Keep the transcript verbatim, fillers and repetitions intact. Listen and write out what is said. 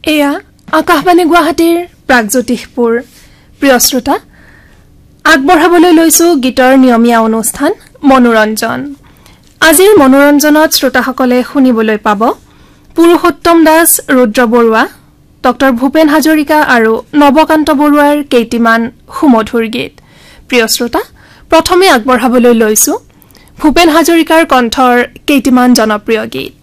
এয়া আকাশবাণী গুৱাহাটীৰ প্ৰাগজ্যোতিষপুৰ প্ৰিয় শ্ৰোতা আগবঢ়াবলৈ লৈছো গীতৰ নিয়মীয়া অনুষ্ঠান মনোৰঞ্জন আজিৰ মনোৰঞ্জনত শ্ৰোতাসকলে শুনিবলৈ পাব পুৰুষোত্তম দাস ৰুদ্ৰ বৰুৱা ডক্টৰ ভূপেন হাজৰিকা আৰু নৱকান্ত বৰুৱাৰ কেইটিমান সুমধুৰ গীত প্ৰিয় শ্ৰোতা প্ৰথমে আগবঢ়াবলৈ লৈছো ভূপেন হাজৰিকাৰ কণ্ঠৰ কেইটিমান জনপ্ৰিয় গীত